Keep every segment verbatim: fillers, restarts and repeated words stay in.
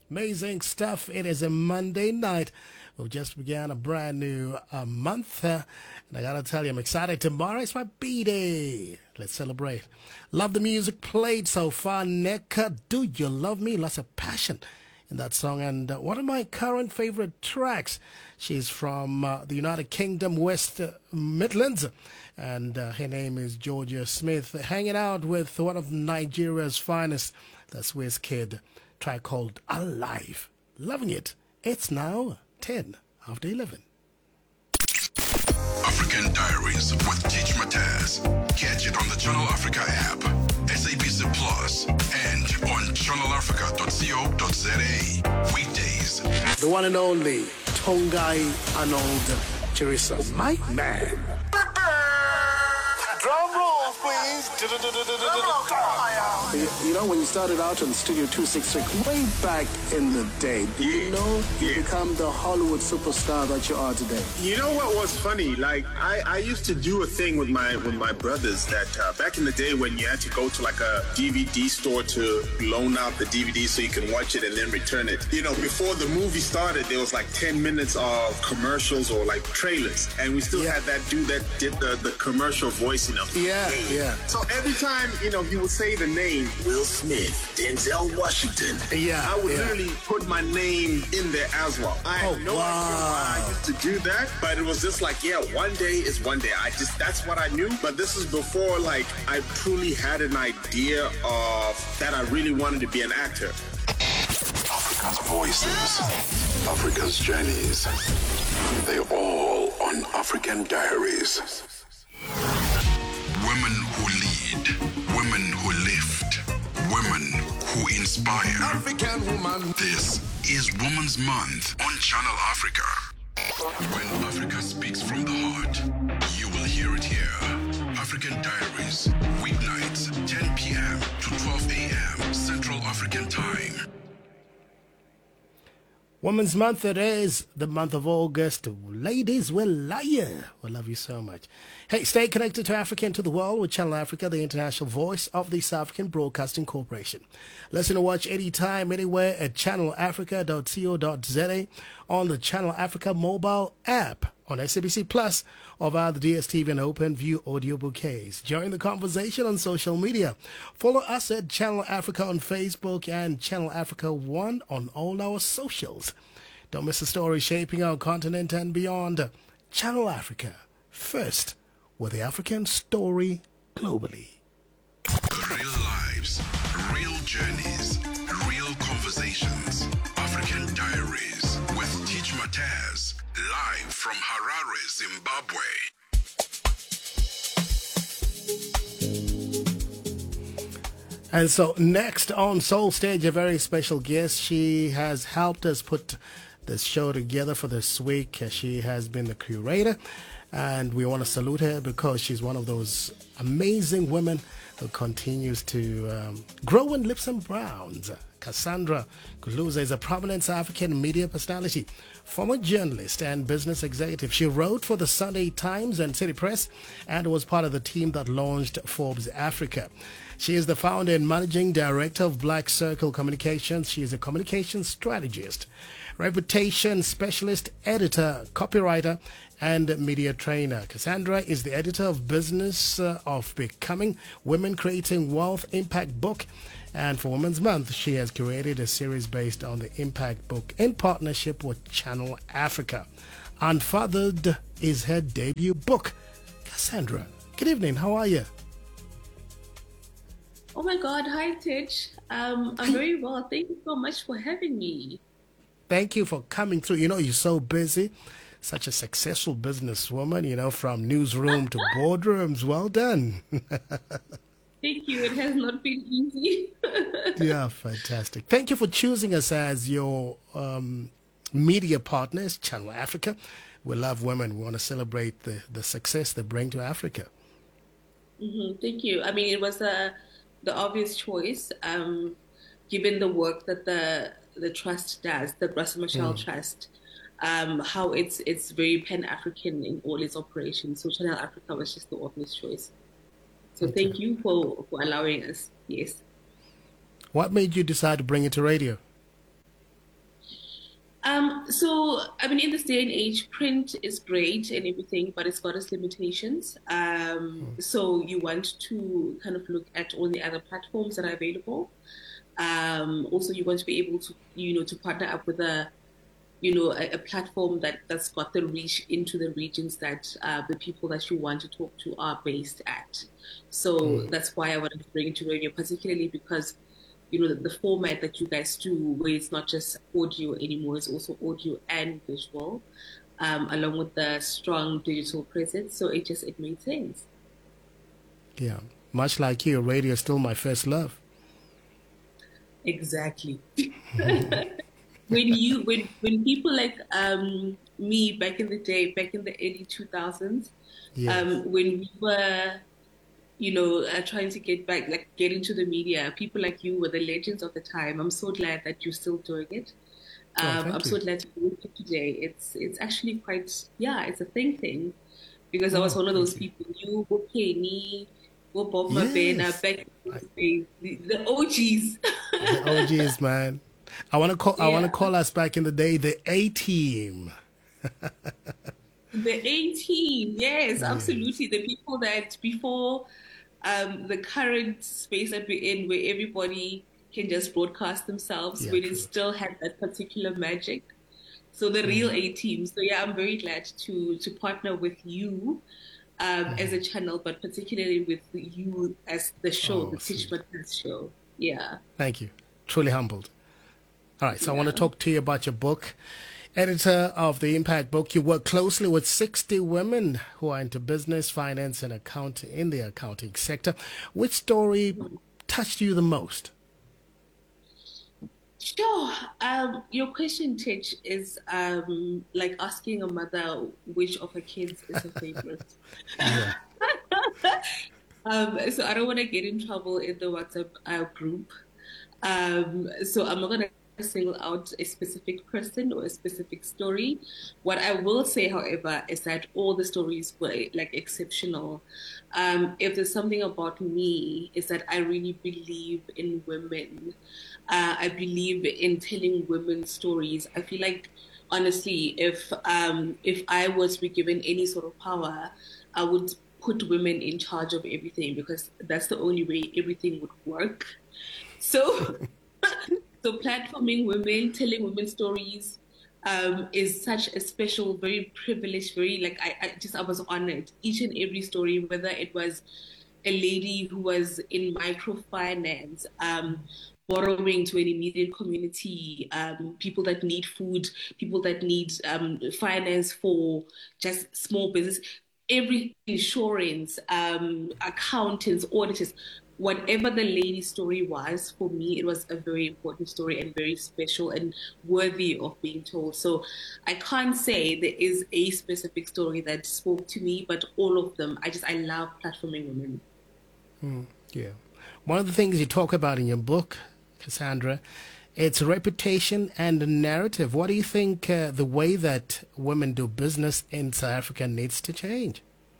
Amazing stuff. It is a Monday night. We've just began a brand new uh, month. Uh, and I got to tell you, I'm excited. Tomorrow is my B-Day. Let's celebrate. Love the music played so far. Neka, Do You Love Me? Lots of passion in that song. And uh, one of my current favorite tracks. She's from uh, the United Kingdom, West uh, Midlands. And uh, her name is Georgia Smith. Hanging out with one of Nigeria's finest. That's Wizkid. Track called Alive. Loving it. It's now ten after eleven. African Diaries with Teach Mataz. Catch it on the Channel Africa app, S A B C Plus, and on channel africa dot co dot za. Weekdays. The one and only Tongai Arnold Chirisa. My man. Drum rolls, please. You, you know, when you started out on Studio two sixty-six, way back in the day, do you know you Yeah. become the Hollywood superstar that you are today? You know what was funny? Like I, I used to do a thing with my with my brothers that uh, back in the day when you had to go to like a D V D store to loan out the D V D so you can watch it and then return it. You know, before the movie started, there was like ten minutes of commercials or like trailers, and we still Yeah. had that dude that did the, the commercial voice, you know. Yeah, yeah. So every time, you know, he would say the name Will Smith, Denzel Washington. Yeah, I would yeah. literally put my name in there as well. I had Oh, no idea why wow. I used to do that, but it was just like, yeah, one day is one day. I just, that's what I knew. But this is before, like, I truly had an idea of that I really wanted to be an actor. Africa's voices, Africa's journeys. They all on African Diaries. Women who lead, women who lift, women who inspire. African woman. This is Women's Month on Channel Africa. When Africa speaks from the heart, you will hear it here. African Diaries, weeknights, ten p.m. to twelve a.m. Central African Time. Women's Month, it is the month of August. Ladies, we love you. We love you so much. Hey, stay connected to Africa and to the world with Channel Africa, the international voice of the South African Broadcasting Corporation. Listen and watch anytime, anywhere at channel africa dot co dot za, on the Channel Africa mobile app, on S A B C Plus, or via the D S T V and OpenView audio bouquets. Join the conversation on social media. Follow us at Channel Africa on Facebook and Channel Africa one on all our socials. Don't miss a story shaping our continent and beyond. Channel Africa, first with the African story globally. Real lives, real journeys, real conversations. African Diaries with Teach Mataz. Live from Harare, Zimbabwe. And so next on Soul Stage, a very special guest. She has helped us put this show together for this week. She has been the curator, and we want to salute her because she's one of those amazing women who continues to um, grow in lips and browns. Cassandra Kuluza is a prominent South African media personality, former journalist and business executive. She wrote for the Sunday Times and City Press and was part of the team that launched Forbes Africa. She is the founder and managing director of Black Circle Communications. She is a communications strategist, reputation specialist, editor, copywriter, and media trainer. Cassandra is the editor of Business uh, of Becoming, Women Creating Wealth Impact book. And for Women's Month, she has created a series based on the Impact book in partnership with Channel Africa. Unfathered is her debut book. Cassandra, good evening. How are you? Oh my God, hi Titch. Um, I'm very well. Thank you so much for having me. Thank you for coming through. You know, you're so busy. Such a successful businesswoman, you know, from newsroom to boardrooms. Well done. Thank you. It has not been easy. Yeah, fantastic. Thank you for choosing us as your um, media partners, Channel Africa. We love women. We want to celebrate the, the success they bring to Africa. hmm Thank you. I mean, it was a, the obvious choice, um, given the work that the the trust does, the Russell Michelle Mm. Trust, um, how it's it's very Pan-African in all its operations. So Channel Africa was just the obvious choice. So Okay. thank you for, for allowing us. Yes. What made you decide to bring it to radio? so, I mean, in this day and age, print is great and everything, but it's got its limitations. Um, so you want to kind of look at all the other platforms that are available. Um, also, you want to be able to, you know, to partner up with a, you know, a, a platform that, that's got the reach into the regions that uh, the people that you want to talk to are based at. So mm. that's why I wanted to bring it to radio, particularly because, you know, the, the format that you guys do, where it's not just audio anymore, it's also audio and visual, um, along with the strong digital presence. So it just, it made sense. Yeah. Much like you, radio is still my first love. Exactly. when you, when, when people like um, me back in the day, back in the early two thousands, yes. um, when we were, you know, uh, trying to get back, like get into the media, people like you were the legends of the time. I'm so glad that you're still doing it. Um, oh, I'm you. so glad to be with you today. It's it's actually quite, yeah, it's a thing thing. Because oh, I was one of those people, you, okay, me, go Bob Mabena, back in the, the O Gs. The O Gs, man. I want to call, yeah. I want to call us back in the day, the A-Team. The A-Team, yes, yeah. absolutely. The people that before um, the current space that we're in, where everybody can just broadcast themselves, yeah, when it still had that particular magic. So the real mm. A-Team. So yeah, I'm very glad to to partner with you um, mm. as a channel, but particularly with you as the show, oh, the Teach Podcast show. Yeah. Thank you. Truly humbled. All right, so yeah. I want to talk to you about your book. Editor of the Impact Book, you work closely with sixty women who are into business, finance, and accounting in the accounting sector. Which story touched you the most? Sure. Um, your question, Titch, is um, like asking a mother which of her kids is her favorite. um, so I don't want to get in trouble in the WhatsApp uh, group. Um, so I'm not going to single out a specific person or a specific story. What I will say, however, is that all the stories were like exceptional. Um, if there's something about me, is that I really believe in women. Uh, I believe in telling women's stories. I feel like, honestly, if um, if I was to be given any sort of power, I would put women in charge of everything, because that's the only way everything would work. So. So platforming women, telling women stories um, is such a special, very privileged, very like I, I just I was honored. Each and every story, whether it was a lady who was in microfinance, um, borrowing to an immediate community, um, people that need food, people that need um, finance for just small business, every insurance, um, accountants, auditors. Whatever the lady's story was, for me, it was a very important story and very special and worthy of being told. So I can't say there is a specific story that spoke to me, but all of them, I just, I love platforming women. Mm, yeah. One of the things you talk about in your book, Cassandra, it's reputation and narrative. What do you think uh, the way that women do business in South Africa needs to change?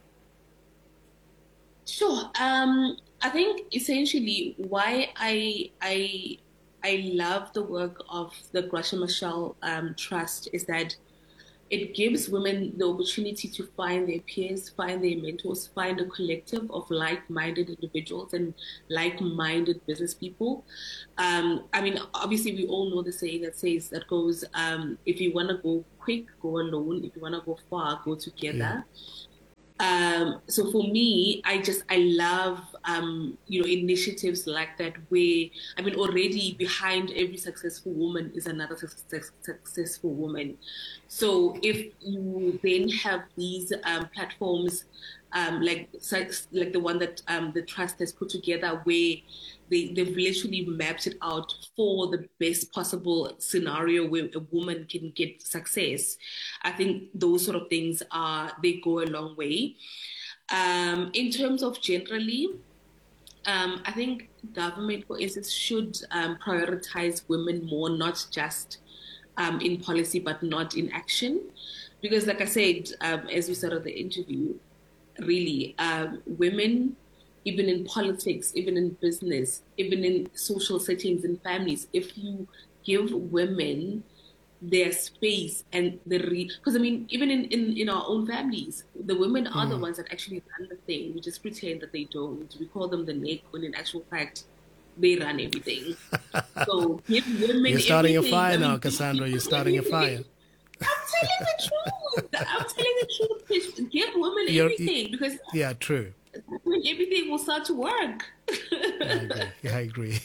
Sure. Um, I think essentially why I I I love the work of the Graça Machel um, Trust is that it gives women the opportunity to find their peers, find their mentors, find a collective of like-minded individuals and like-minded business people. Um, I mean, obviously, we all know the saying that says that goes, um, if you want to go quick, go alone. If you want to go far, go together. Yeah. Um, so for me, I just, I love, um, you know, initiatives like that where, I mean, already behind every successful woman is another success, successful woman. So if you then have these um, platforms um, like like the one that um, the Trust has put together where they, they've literally mapped it out for the best possible scenario where a woman can get success. I think those sort of things are, they go a long way. Um, in terms of generally, um, I think government, for instance, should um, prioritize women more, not just um, in policy, but not in action. Because like I said, um, as we started the interview, really, um, women, even in politics, even in business, even in social settings and families, if you give women their space and the re because I mean even in, in in our own families, the women are the ones that actually run the thing. We just pretend that they don't. We call them the neck when in actual fact they run everything. So give women You're starting a everything. fire I mean, now, Cassandra. You're starting a fire. I'm telling the truth. I'm telling the truth. Bitch. Give women You're- everything because Yeah, true. when everything will start to work. I agree. Yeah, I agree.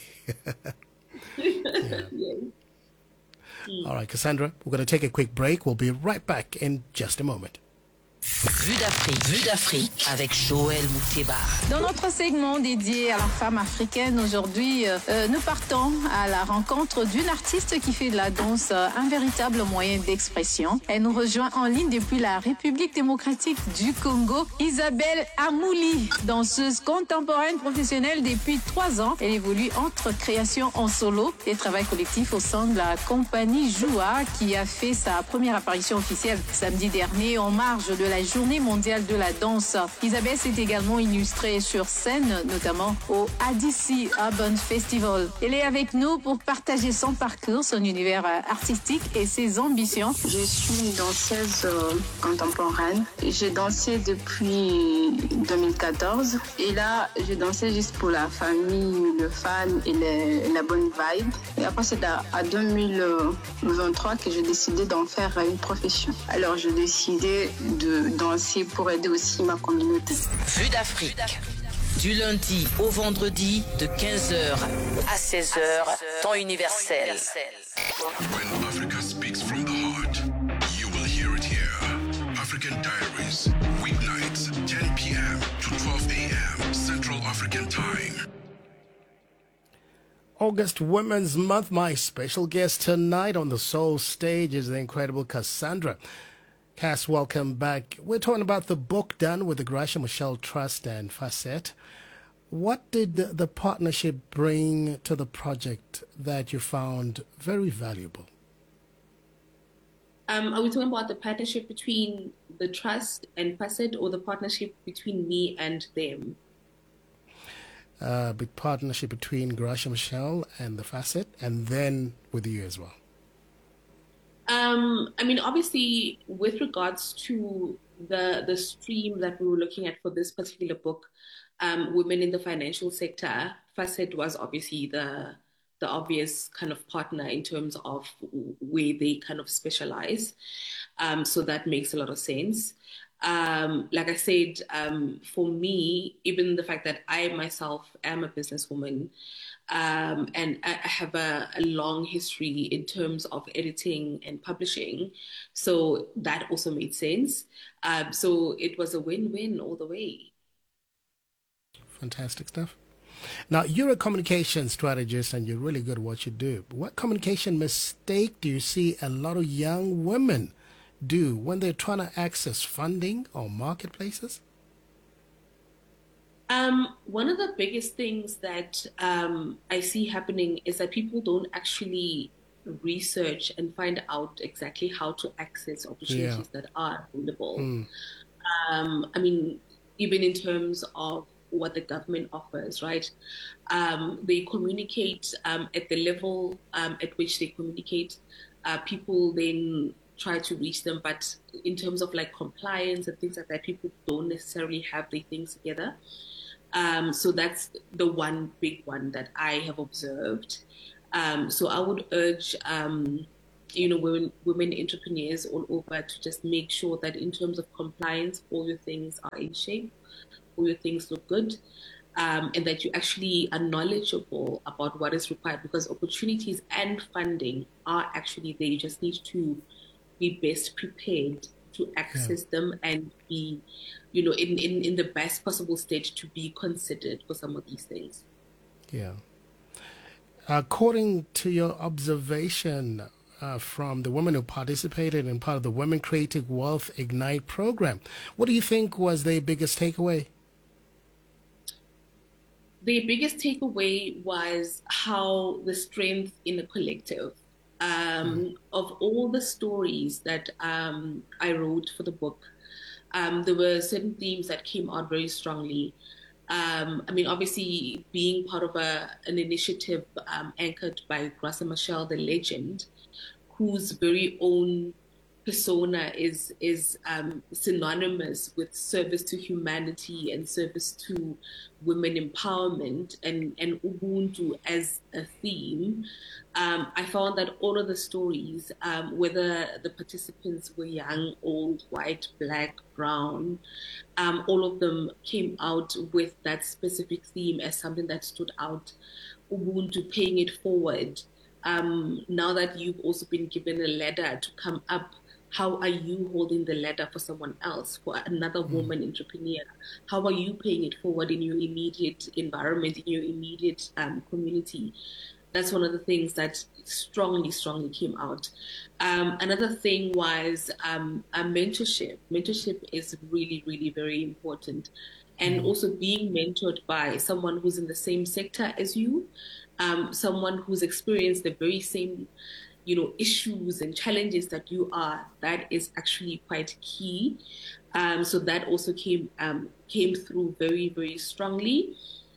Yes. All right, Cassandra, we're going to take a quick break. We'll be right back in just a moment. Vue d'Afrique, Vue d'Afrique avec Joël Moukeba. Dans notre segment dédié à la femme africaine, aujourd'hui, euh, nous partons à la rencontre d'une artiste qui fait de la danse euh, un véritable moyen d'expression. Elle nous rejoint en ligne depuis la République démocratique du Congo, Isabelle Amouli, danseuse contemporaine professionnelle depuis trois ans. Elle évolue entre création en solo et travail collectif au sein de la compagnie Joua, qui a fait sa première apparition officielle samedi dernier en marge de la Journée mondiale de la danse. Isabelle s'est également illustrée sur scène, notamment au A D C Urban Festival. Elle est avec nous pour partager son parcours, son univers artistique et ses ambitions. Je suis une danseuse euh, contemporaine. J'ai dansé depuis deux mille quatorze et là, j'ai dansé juste pour la famille, le fan et le- la bonne vibe. Et après, c'est à, à deux mille vingt-trois que j'ai décidé d'en faire une profession. Alors, j'ai décidé de danser pour aider aussi ma communauté. Vue d'Afrique. Du lundi au vendredi de quinze heures à seize heures, temps universel. When Africa speaks from the heart, you will hear it here. African Diaries, weeknights, ten p.m. to twelve a.m. Central African Time. August Women's Month. My special guest tonight on the Soul stage is the incredible Cassandra. Cass, welcome back. We're talking about the book done with the Gracia Michelle Trust and Facet. What did the, the partnership bring to the project that you found very valuable? Um, are we talking about the partnership between the trust and Facet or the partnership between me and them? Uh, big partnership between Gracia Michelle and the Facet, and then with you as well. Um, I mean, obviously, with regards to the the stream that we were looking at for this particular book, um, women in the financial sector, Facet was obviously the the obvious kind of partner in terms of where they kind of specialize. Um, so that makes a lot of sense. Um, like I said, um, for me, even the fact that I myself am a businesswoman, um, and I I have a, a long history in terms of editing and publishing, so that also made sense. Um, so it was a win-win all the way. Fantastic stuff. Now, you're a communication strategist and you're really good at what you do. What communication mistake do you see a lot of young women do when they're trying to access funding or marketplaces? Um, one of the biggest things that um, I see happening is that people don't actually research and find out exactly how to access opportunities that are available. Um, I mean, even in terms of what the government offers, right? Um, they communicate um, at the level um, at which they communicate. Uh, people then try to reach them, but in terms of like compliance and things like that, people don't necessarily have their things together. Um, so that's the one big one that I have observed. Um, so I would urge, um, you know, women, women entrepreneurs all over to just make sure that in terms of compliance, all your things are in shape, all your things look good, um, and that you actually are knowledgeable about what is required, because opportunities and funding are actually there. You just need to be best prepared to access yeah. them and be, you know, in, in, in the best possible state to be considered for some of these things. Yeah. According to your observation uh, from the women who participated in part of the Women Creative Wealth Ignite program, what do you think was their biggest takeaway? The biggest takeaway was how the strength in the collective. Um, mm. Of all the stories that um, I wrote for the book, um, there were certain themes that came out very strongly. Um, I mean, obviously, being part of a, an initiative um, anchored by Gracia Michelle, the legend, whose very own persona is is um, synonymous with service to humanity and service to women empowerment and, and Ubuntu as a theme. Um, I found that all of the stories, um, whether the participants were young, old, white, black, brown, um, all of them came out with that specific theme as something that stood out. Ubuntu, paying it forward. Um, now that you've also been given a ladder to come up, how are you holding the ladder for someone else, for another mm. woman entrepreneur? How are you paying it forward in your immediate environment, in your immediate um, community? That's one of the things that strongly, strongly came out. Um, another thing was um, a mentorship. Mentorship is really, really very important. And mm. also being mentored by someone who's in the same sector as you, um, someone who's experienced the very same you know, issues and challenges that you are, that is actually quite key. Um, so that also came um, came through very, very strongly.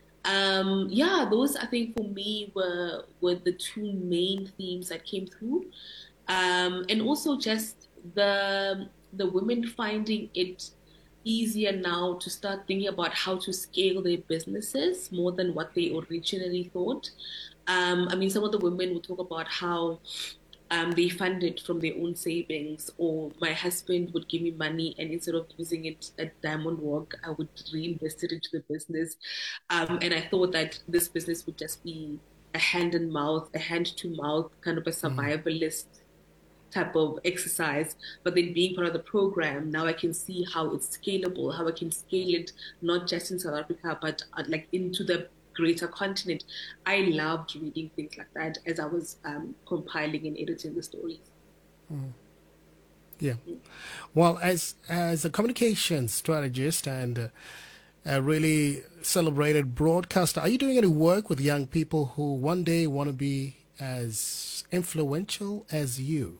Um, yeah, those I think for me were were the two main themes that came through. Um, and also just the the women finding it easier now to start thinking about how to scale their businesses more than what they originally thought. Um, I mean, some of the women will talk about how Um, they fund it from their own savings, or my husband would give me money and instead of using it at Diamond Walk, I would reinvest it into the business. Um, and I thought that this business would just be a hand and mouth, a hand to mouth, kind of a survivalist mm. type of exercise. But then being part of the program, now I can see how it's scalable, how I can scale it, not just in South Africa, but uh, like into the greater continent. I loved reading things like that as I was um, compiling and editing the stories. Mm. Yeah. Mm. Well, as as a communication strategist and uh, a really celebrated broadcaster, are you doing any work with young people who one day want to be as influential as you?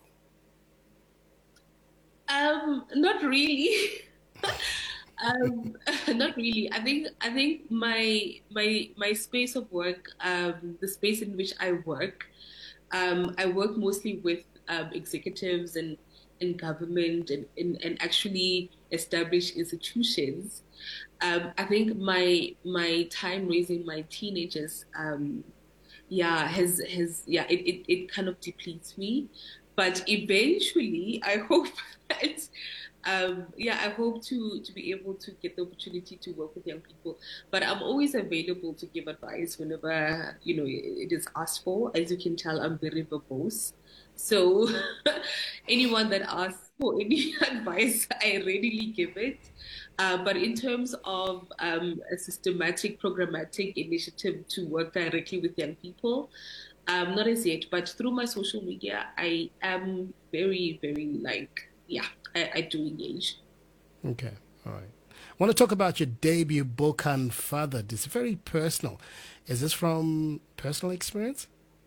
Um, not really. Um, not really. I think I think my my my space of work, um, the space in which I work, um, I work mostly with um, executives and in government and, and, and actually established institutions. Um, I think my my time raising my teenagers, um, yeah, has has yeah, it, it, it kind of depletes me. But eventually, I hope that. Um, yeah, I hope to, to be able to get the opportunity to work with young people. But I'm always available to give advice whenever, you know, it is asked for. As you can tell, I'm very verbose. So anyone that asks for any advice, I readily give it. Uh, but in terms of um, a systematic, programmatic initiative to work directly with young people, um, not as yet. But through my social media, I am very, very like, yeah, I, I do engage. Okay, all right. I want to talk about your debut book, Unfathered. It's very personal. Is this from personal experience?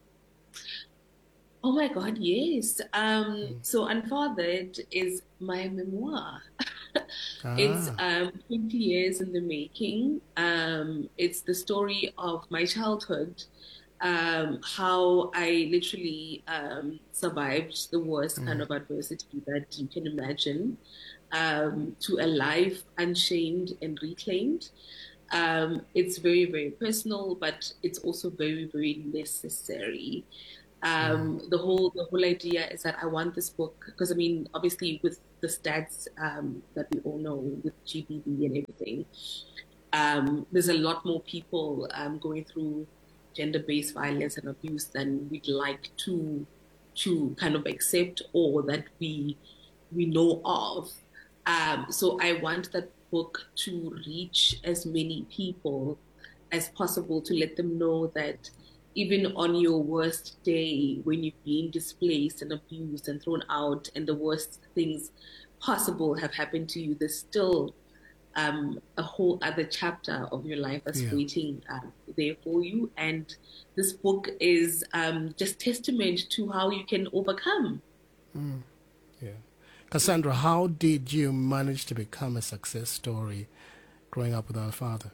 Oh my God, yes. Um, mm. So Unfathered is my memoir. ah. It's um, twenty years in the making. Um, it's the story of my childhood. Um, how I literally um, survived the worst mm. kind of adversity that you can imagine, um, to a life unshamed and reclaimed. Um, it's very, very personal, but it's also very, very necessary. Um, mm. The whole the whole idea is that I want this book because I mean, obviously, with the stats um, that we all know with G B V and everything, um, there's a lot more people um, going through gender-based violence and abuse than we'd like to to kind of accept or that we we know of. Um, so I want that book to reach as many people as possible to let them know that even on your worst day, when you've been displaced and abused and thrown out and the worst things possible have happened to you, there's still Um, a whole other chapter of your life that's yeah. waiting um, there for you. And this book is um, just testament to how you can overcome. Mm. Yeah. Cassandra, how did you manage to become a success story growing up without a father?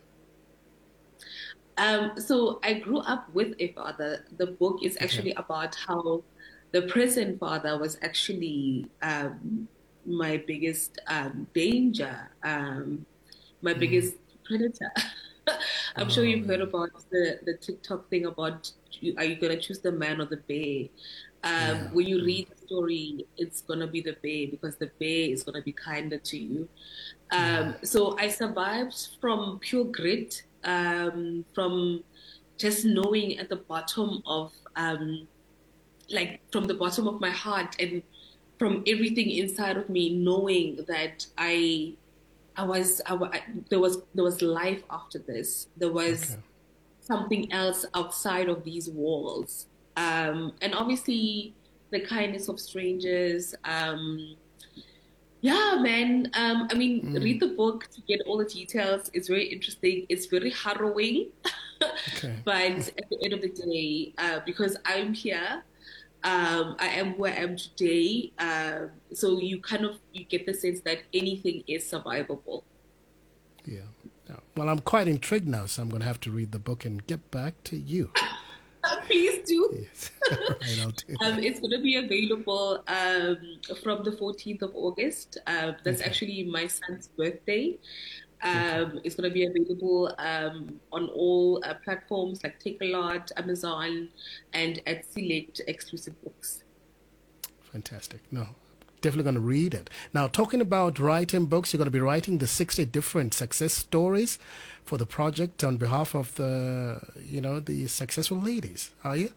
Um, so I grew up with a father. The book is actually okay. about how the present father was actually um, my biggest um, danger, um, my mm. biggest predator. I'm oh, sure you've heard about the, the TikTok thing about are you going to choose the man or the bear? Um, yeah. When you read the story, it's going to be the bear because the bear is going to be kinder to you. Um, yeah. So I survived from pure grit, um, from just knowing at the bottom of, um, like from the bottom of my heart and from everything inside of me, knowing that I, I was, I, I, there was, there was life after this. There was okay. something else outside of these walls. Um, and obviously the kindness of strangers. Um, yeah, man. Um, I mean, mm. read the book to get all the details. It's very interesting. It's very harrowing. Okay. But at the end of the day, uh, because I'm here, um, I am where I am today. Uh, so you kind of, you get the sense that anything is survivable. Yeah. Well, I'm quite intrigued now, so I'm going to have to read the book and get back to you. Please do. Yes. Right, I'll do um, it's going to be available um, from the fourteenth of August. Uh, that's okay. actually my son's birthday. Um, okay. It's going to be available um, on all uh, platforms like Takealot, Amazon, and at select exclusive books. Fantastic. No, definitely going to read it. Now, talking about writing books, you're going to be writing the sixty different success stories for the project on behalf of the, you know, the successful ladies, are you?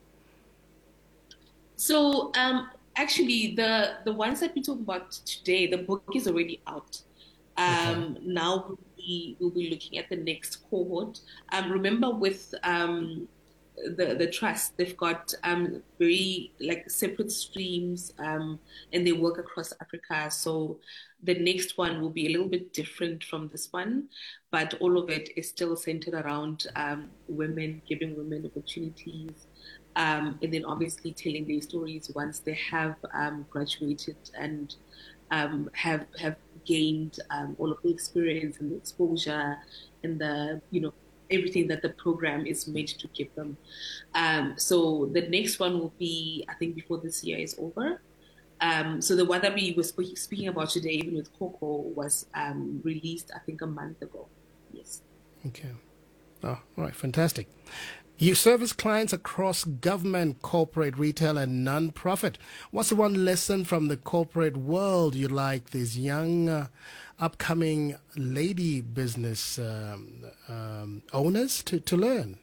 So, um, actually, the the ones that we talk about today, the book is already out. Um, okay. Now we'll be, we'll be looking at the next cohort. Um, remember, with um, the the trust, they've got um, very like separate streams, um, and they work across Africa. So the next one will be a little bit different from this one, but all of it is still centered around um, women, giving women opportunities, um, and then obviously telling their stories once they have um, graduated and um, have have gained um, all of the experience and the exposure and the, you know, everything that the program is meant to give them. Um, so the next one will be, I think, before this year is over. Um, so the one that we were sp- speaking about today, even with Coco, was um, released, I think, a month ago. Yes. Okay. Oh, all right. Fantastic. You service clients across government, corporate, retail, and non-profit. What's the one lesson from the corporate world you'd like these young, uh, upcoming lady business um, um, owners to, to learn?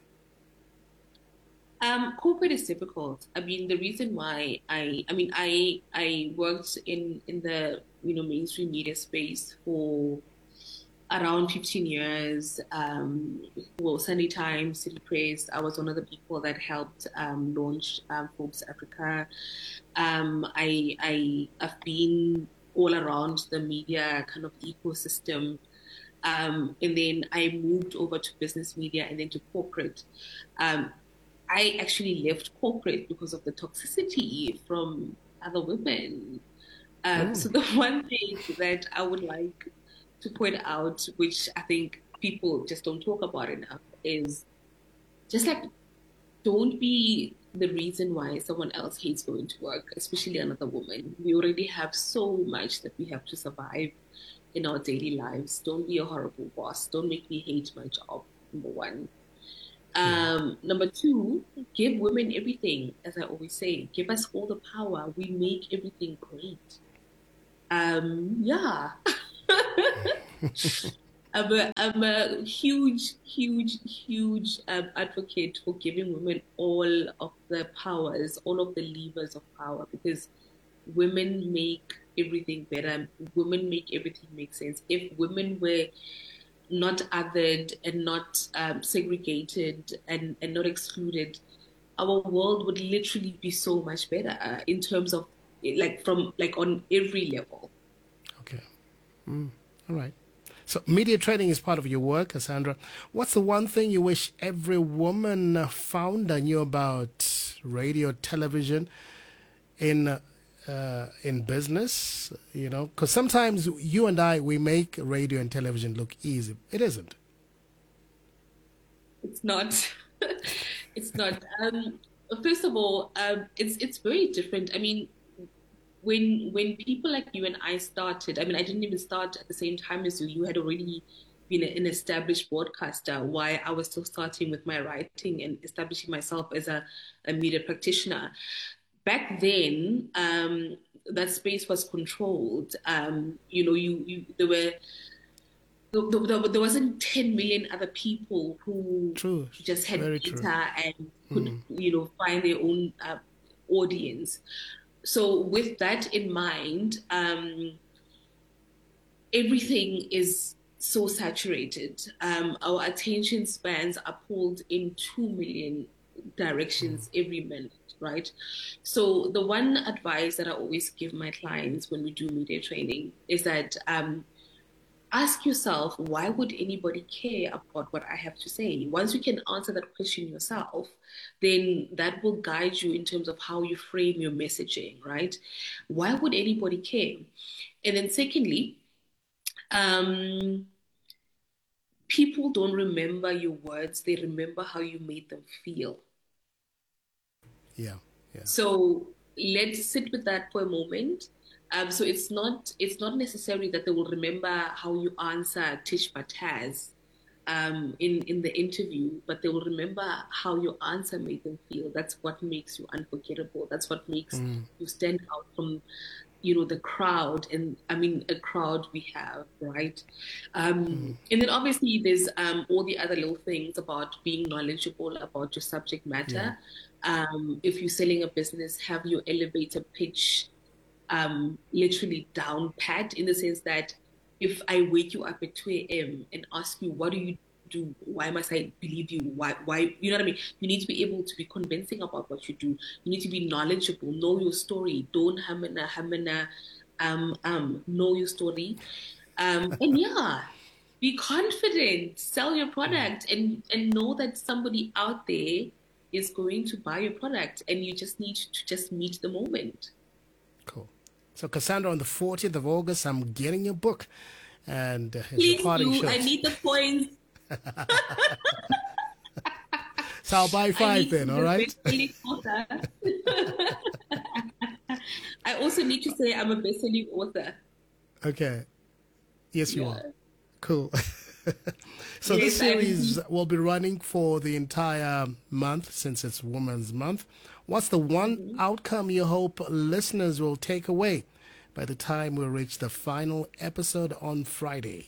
Um, corporate is difficult. I mean, the reason why I, I mean, I I worked in, in the, you know, mainstream media space for around fifteen years. Um, well, Sunday Times, City Press. I was one of the people that helped um, launch um, Forbes Africa. Um, I I have been all around the media kind of ecosystem. Um, and then I moved over to business media and then to corporate. Um, I actually left corporate because of the toxicity from other women. Um, so the one thing that I would like to point out, which I think people just don't talk about enough, is just like, don't be the reason why someone else hates going to work, especially another woman. We already have so much that we have to survive in our daily lives. Don't be a horrible boss. Don't make me hate my job, number one. Um, number two, give women everything, as I always say. Give us all the power. We make everything great. Um, yeah. I'm, a, I'm a huge, huge, huge um, advocate for giving women all of the powers, all of the levers of power, because women make everything better. Women make everything make sense. If women were not othered and not um, segregated and, and not excluded, our world would literally be so much better uh, in terms of like from like on every level. Okay. Mm. All right. So media training is part of your work, Cassandra. What's the one thing you wish every woman founder knew about radio, television, in uh, in business? You know, because sometimes you and I, we make radio and television look easy. It isn't. It's not. It's not. Um, first of all, um, it's it's very different. I mean, when when people like you and I started, I mean, I didn't even start at the same time as you. You had already been an established broadcaster, while I was still starting with my writing and establishing myself as a, a media practitioner. Back then, um, that space was controlled. Um, you know, you, you there were there, there wasn't ten million other people who True. just had Very data true. and could, Mm. you know, find their own uh, audience. So with that in mind, um, everything is so saturated. Um, our attention spans are pulled in two million directions mm. every minute, right? So the one advice that I always give my clients when we do media training is that um, ask yourself, why would anybody care about what I have to say? Once you can answer that question yourself, then that will guide you in terms of how you frame your messaging, right? Why would anybody care? And then secondly, um, people don't remember your words, they remember how you made them feel. Yeah, yeah. So let's sit with that for a moment. Um, so it's not it's not necessary that they will remember how you answer Tish Bataz um, in, in the interview, but they will remember how your answer made them feel. That's what makes you unforgettable. That's what makes mm. you stand out from, you know, the crowd. And I mean, a crowd we have, right? Um, mm. And then obviously there's um, all the other little things about being knowledgeable about your subject matter. Yeah. Um, if you're selling a business, have your elevator pitch Um, literally down pat, in the sense that if I wake you up at two a.m. and ask you, what do you do? Why must I believe you? Why, why, you know what I mean? You need to be able to be convincing about what you do. You need to be knowledgeable, know your story. Don't hamana, hamana, um, um, know your story. Um, and yeah, be confident, sell your product and, and know that somebody out there is going to buy your product and you just need to just meet the moment. Cool. So, Cassandra, on the fourteenth of August, I'm getting your book. And uh, please it's a parting do. shot. I need the points. So I'll buy five then, all right? I also need to say I'm a best-selling author. Okay. Yes, you yeah. are. Cool. So yes, this series will be running for the entire month, since it's Women's Month. What's the one mm-hmm. outcome you hope listeners will take away by the time we reach the final episode on Friday?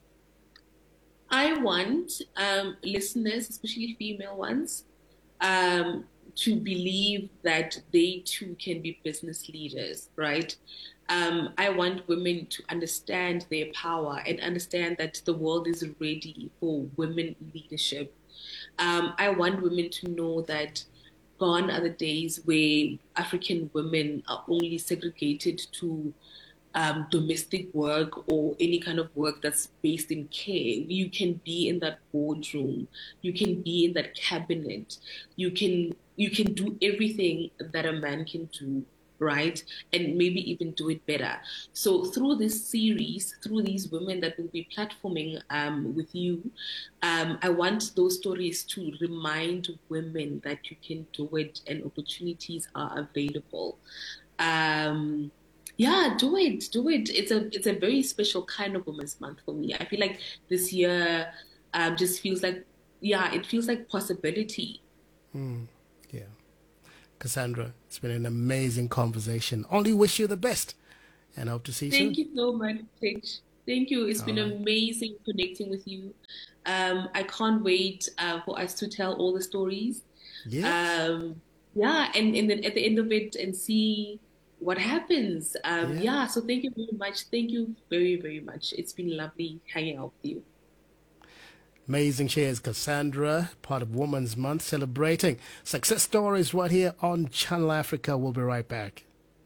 I want um, listeners, especially female ones, um, to believe that they too can be business leaders, right? Um, I want women to understand their power and understand that the world is ready for women leadership. Um, I want women to know that gone are the days where African women are only segregated to um, domestic work or any kind of work that's based in care. You can be in that boardroom. You can be in that cabinet. You can you can do everything that a man can do, right? And maybe even do it better. So through this series, through these women that will be platforming um, with you, um, I want those stories to remind women that you can do it and opportunities are available. Um, yeah, do it, do it. It's a it's a very special kind of Women's Month for me. I feel like this year um, just feels like, yeah, it feels like possibility. Mm, yeah. Cassandra, it's been an amazing conversation. Only wish you the best and hope to see you soon. Thank you so much, Tish. Thank you. It's all been right. amazing connecting with you. Um, I can't wait uh, for us to tell all the stories. Yes. Um, yeah, and, and then at the end of it and see what happens. Um, yeah. yeah, so thank you very much. Thank you very, very much. It's been lovely hanging out with you. Amazing. Cheers, Cassandra, part of Women's Month, celebrating success stories right here on Channel Africa. We'll be right back.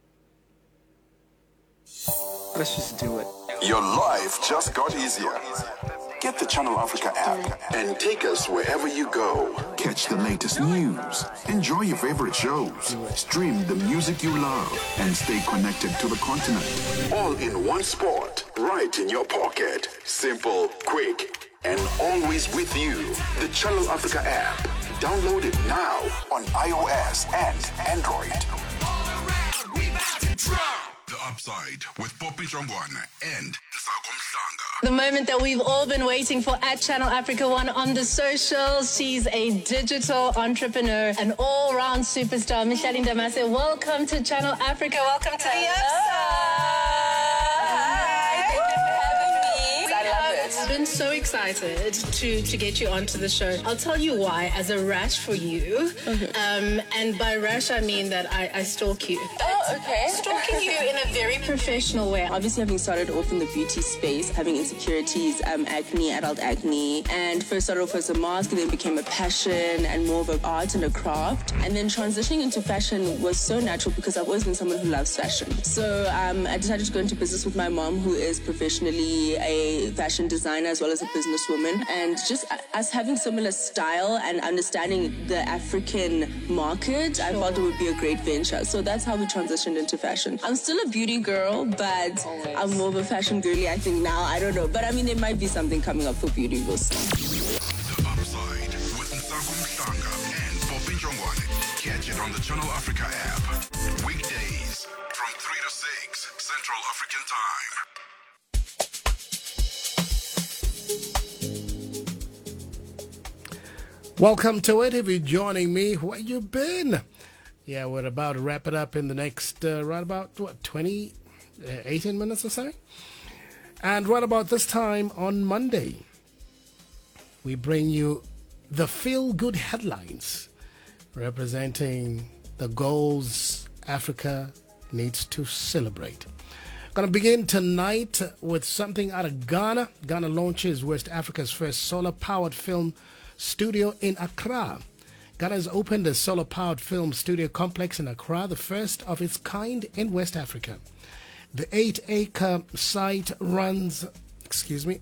Let's just do it. Your life just got easier. Get the Channel Africa app and take us wherever you go. Catch the latest news, enjoy your favorite shows, stream the music you love, and stay connected to the continent. All in one spot, right in your pocket. Simple, quick, and always with you. The Channel Africa app. Download it now on iOS and Android. The Upside with Poppy Jongwana and Nsago Mhlanga. The moment that we've all been waiting for at Channel Africa One on the socials. She's a digital entrepreneur, an all-round superstar. Micheline Damase, welcome to Channel Africa. Welcome to the I've been so excited to, to get you onto the show. I'll tell you why, as a rash for you. Okay. Um, and by rash, I mean that I, I stalk you. Oh, okay. Stalking you in a very professional way. Obviously, having started off in the beauty space, having insecurities, um, acne, adult acne, and first started off as a mask, and then became a passion and more of an art and a craft. And then transitioning into fashion was so natural because I've always been someone who loves fashion. So um, I decided to go into business with my mom, who is professionally a fashion designer as well as a businesswoman, and just us having similar style and understanding the African market, sure. I felt it would be a great venture. So that's how we transitioned into fashion. I'm still a beauty girl, but always. I'm more of a fashion girly, I think now. I don't know. But I mean, there might be something coming up for beauty. We'll see. The Upside with Nsago Mhlanga and Poppy Jongwana. Catch it on the Channel Africa app. Weekdays from three to six Central African Time. Welcome to it. If you're joining me, where you been? Yeah, we're about to wrap it up in the next, uh, right about, what, twenty, uh, eighteen minutes or so? And right about this time on Monday, we bring you the feel-good headlines representing the goals Africa needs to celebrate. Going to begin tonight with something out of Ghana. Ghana launches West Africa's first solar-powered film studio in Accra. Ghana has opened a solar-powered film studio complex in Accra, the first of its kind in West Africa. The eight-acre site runs, excuse me.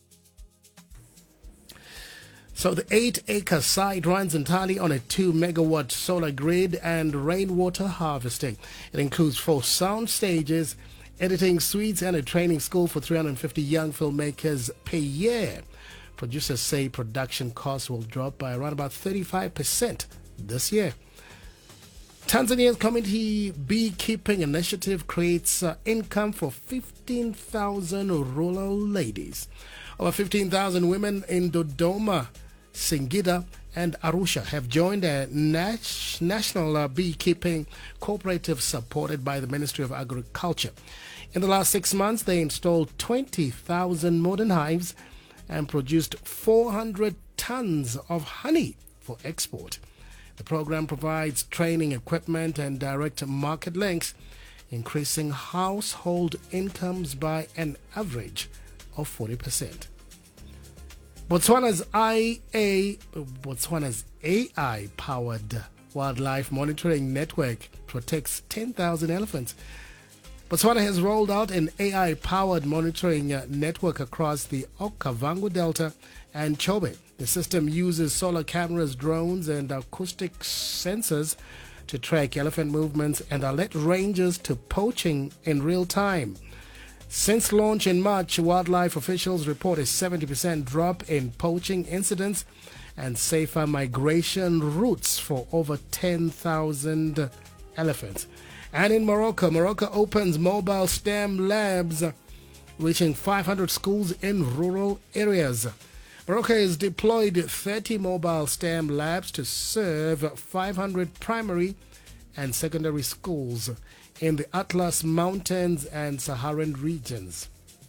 So the eight-acre site runs entirely on a two-megawatt solar grid and rainwater harvesting. It includes four sound stages, editing suites, and a training school for three hundred fifty young filmmakers per year. Producers say production costs will drop by around about thirty-five percent this year. Tanzania's community beekeeping initiative creates uh, income for fifteen thousand rural ladies. Over fifteen thousand women in Dodoma, Singida, and Arusha have joined a nat- national uh, beekeeping cooperative supported by the Ministry of Agriculture. In the last six months, they installed twenty thousand modern hives and produced four hundred tons of honey for export. The program provides training equipment and direct market links, increasing household incomes by an average of forty percent. Botswana's I A, Botswana's A I-powered wildlife monitoring network protects ten thousand elephants. Botswana has rolled out an A I-powered monitoring uh, network across the Okavango Delta and Chobe. The system uses solar cameras, drones, and acoustic sensors to track elephant movements and alert rangers to poaching in real time. Since launch in March, wildlife officials report a seventy percent drop in poaching incidents and safer migration routes for over ten thousand elephants. And in Morocco, Morocco opens mobile STEM labs, reaching five hundred schools in rural areas. Morocco has deployed thirty mobile STEM labs to serve five hundred primary and secondary schools in the Atlas Mountains and Saharan regions.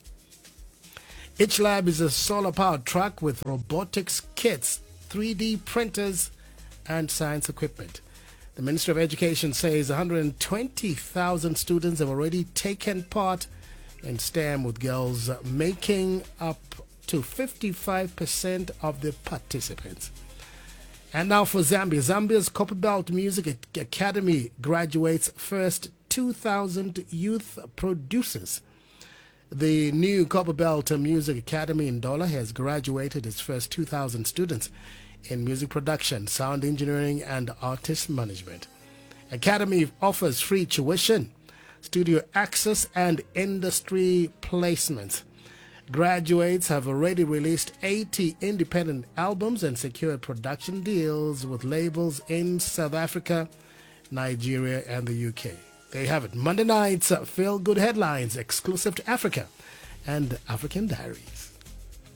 Each lab is a solar-powered truck with robotics kits, three D printers, and science equipment. The Ministry of Education says one hundred twenty thousand students have already taken part in STEM, with girls making up to fifty-five percent of the participants. And now for Zambia. Zambia's Copperbelt Music Academy graduates first two thousand youth producers. The new Copperbelt Music Academy in Ndola has graduated its first two thousand students in music production, sound engineering, and artist management. Academy offers free tuition, studio access, and industry placements. graduates have already released eighty independent albums and secured production deals with labels in South Africa, Nigeria, and the U K. There you have it. Monday night's feel-good headlines exclusive to Africa and African Diaries.